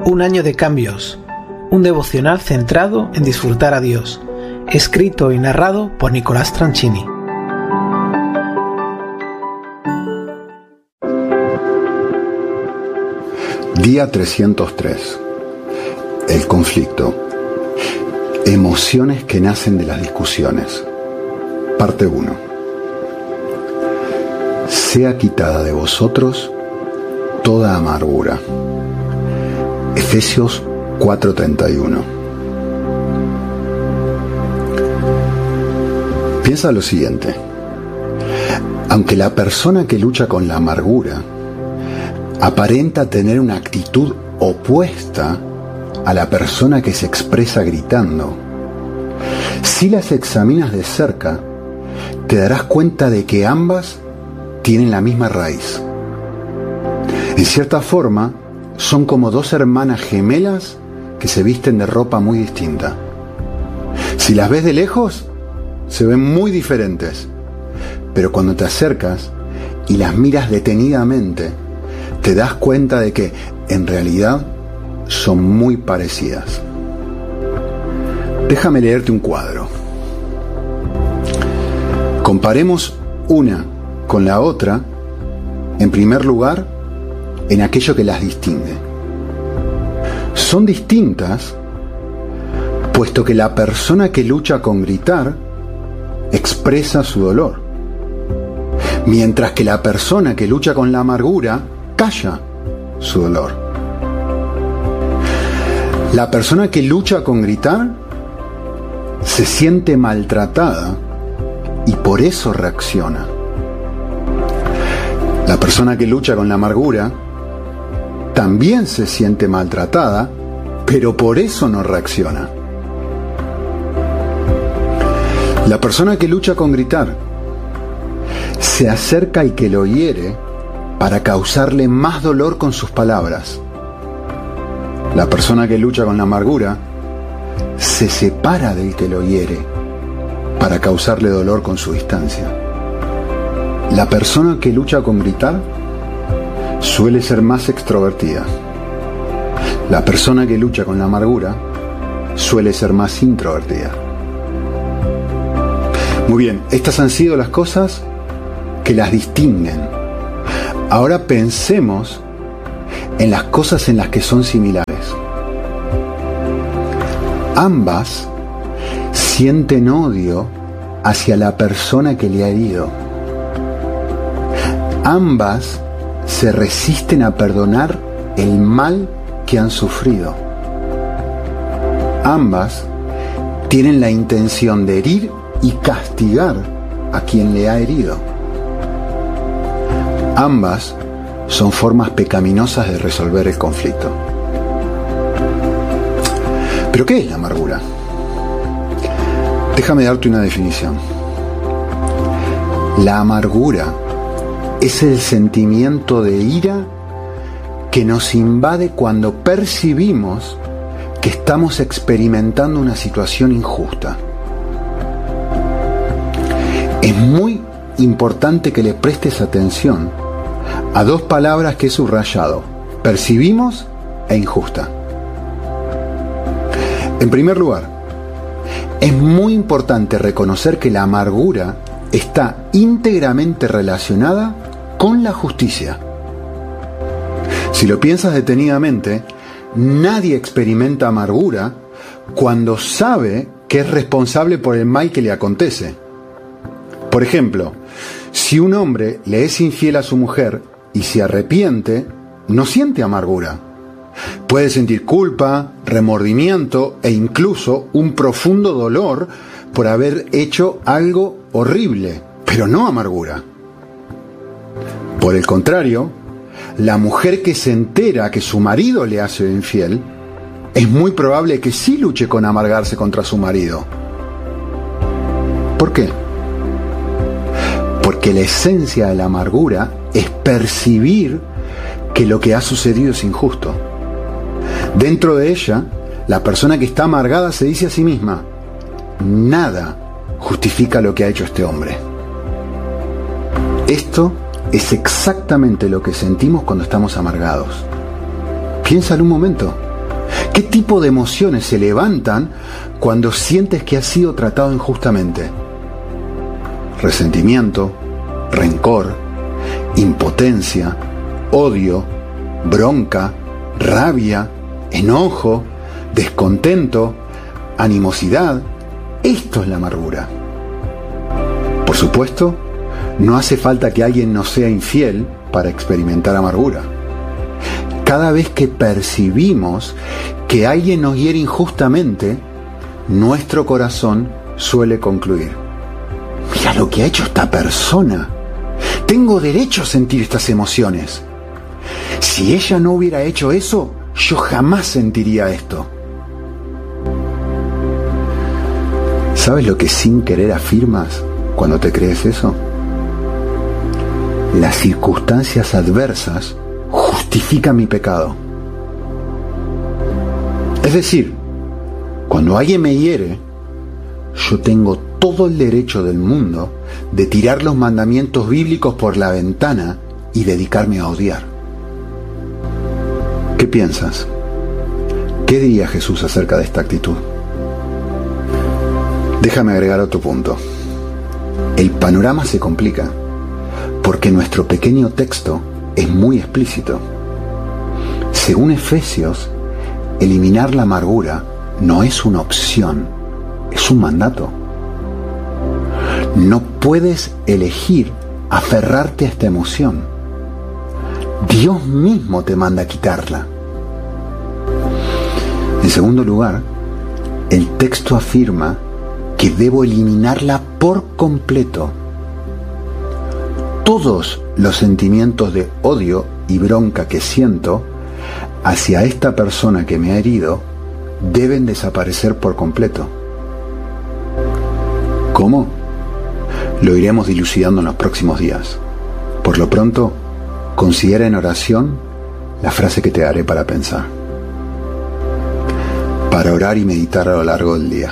Un año de cambios, un devocional centrado en disfrutar a Dios, escrito y narrado por Nicolás Tranchini. Día 303. El conflicto. Emociones que nacen de las discusiones. Parte 1. Sea quitada de vosotros toda amargura. Efesios 4:31. Piensa lo siguiente. Aunque la persona que lucha con la amargura aparenta tener una actitud opuesta a la persona que se expresa gritando, si las examinas de cerca, te darás cuenta de que ambas tienen la misma raíz. En cierta forma, son como dos hermanas gemelas que se visten de ropa muy distinta. Si las ves de lejos, se ven muy diferentes, pero cuando te acercas y las miras detenidamente, te das cuenta de que, en realidad, son muy parecidas. Déjame leerte un cuadro. Comparemos una con la otra, en primer lugar, en aquello que las distingue. Son distintas, puesto que la persona que lucha con gritar expresa su dolor, mientras que la persona que lucha con la amargura calla su dolor. La persona que lucha con gritar se siente maltratada y por eso reacciona. La persona que lucha con la amargura también se siente maltratada, pero por eso no reacciona. La persona que lucha con gritar se acerca y que lo hiere para causarle más dolor con sus palabras. La persona que lucha con la amargura se separa del que lo hiere para causarle dolor con su distancia. La persona que lucha con gritar suele ser más extrovertida. La persona que lucha con la amargura suele ser más introvertida. Muy bien, estas han sido las cosas que las distinguen. Ahora pensemos en las cosas en las que son similares. Ambas sienten odio hacia la persona que le ha herido. Ambas se resisten a perdonar el mal que han sufrido. Ambas tienen la intención de herir y castigar a quien le ha herido. Ambas son formas pecaminosas de resolver el conflicto. ¿Pero qué es la amargura? Déjame darte una definición. La amargura es el sentimiento de ira que nos invade cuando percibimos que estamos experimentando una situación injusta. Es muy importante que le prestes atención a dos palabras que he subrayado: percibimos e injusta. En primer lugar, es muy importante reconocer que la amargura está íntegramente relacionada con la justicia. Si lo piensas detenidamente, nadie experimenta amargura cuando sabe que es responsable por el mal que le acontece. Por ejemplo, si un hombre le es infiel a su mujer y se arrepiente, no siente amargura. Puede sentir culpa, remordimiento e incluso un profundo dolor por haber hecho algo horrible, pero no amargura. Por el contrario, la mujer que se entera que su marido le ha sido infiel, es muy probable que sí luche con amargarse contra su marido. ¿Por qué? Porque la esencia de la amargura es percibir que lo que ha sucedido es injusto. Dentro de ella, la persona que está amargada se dice a sí misma: nada justifica lo que ha hecho este hombre. Esto es exactamente lo que sentimos cuando estamos amargados. Piénsalo un momento. ¿Qué tipo de emociones se levantan cuando sientes que has sido tratado injustamente? Resentimiento, rencor, impotencia, odio, bronca, rabia, enojo, descontento, animosidad. Esto es la amargura. Por supuesto, no hace falta que alguien nos sea infiel para experimentar amargura. Cada vez que percibimos que alguien nos hiere injustamente, nuestro corazón suele concluir: mira lo que ha hecho esta persona. Tengo derecho a sentir estas emociones. Si ella no hubiera hecho eso, yo jamás sentiría esto. ¿Sabes lo que sin querer afirmas cuando te crees eso? Las circunstancias adversas justifican mi pecado. Es decir, cuando alguien me hiere, yo tengo todo el derecho del mundo de tirar los mandamientos bíblicos por la ventana y dedicarme a odiar. ¿Qué piensas? ¿Qué diría Jesús acerca de esta actitud? Déjame agregar otro punto. El panorama se complica porque nuestro pequeño texto es muy explícito. Según Efesios, eliminar la amargura no es una opción, es un mandato. No puedes elegir aferrarte a esta emoción. Dios mismo te manda a quitarla. En segundo lugar, el texto afirma que debo eliminarla por completo. Todos los sentimientos de odio y bronca que siento hacia esta persona que me ha herido deben desaparecer por completo. ¿Cómo? Lo iremos dilucidando en los próximos días. Por lo pronto, considera en oración la frase que te daré para pensar, para orar y meditar a lo largo del día.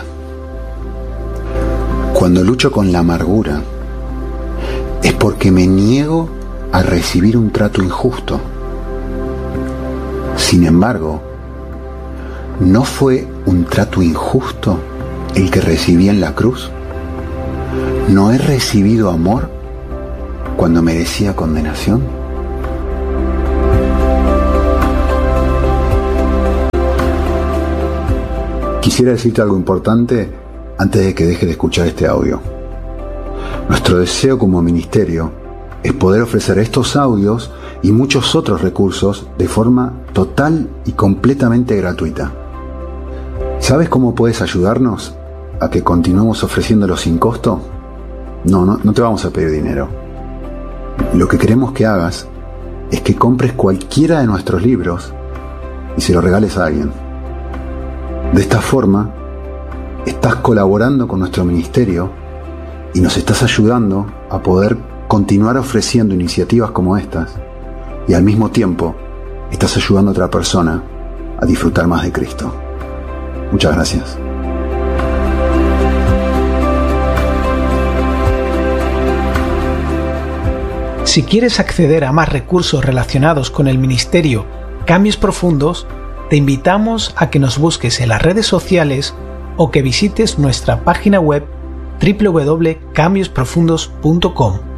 Cuando lucho con la amargura, es porque me niego a recibir un trato injusto. Sin embargo, ¿no fue un trato injusto el que recibí en la cruz? ¿No he recibido amor cuando merecía condenación? Quisiera decirte algo importante antes de que dejes de escuchar este audio. Nuestro deseo como ministerio es poder ofrecer estos audios y muchos otros recursos de forma total y completamente gratuita. ¿Sabes cómo puedes ayudarnos a que continuemos ofreciéndolo sin costo? No te vamos a pedir dinero. Lo que queremos que hagas es que compres cualquiera de nuestros libros y se lo regales a alguien. De esta forma, estás colaborando con nuestro ministerio y nos estás ayudando a poder continuar ofreciendo iniciativas como estas, y al mismo tiempo estás ayudando a otra persona a disfrutar más de Cristo. Muchas gracias. Si quieres acceder a más recursos relacionados con el ministerio Cambios Profundos, te invitamos a que nos busques en las redes sociales o que visites nuestra página web www.cambiosprofundos.com.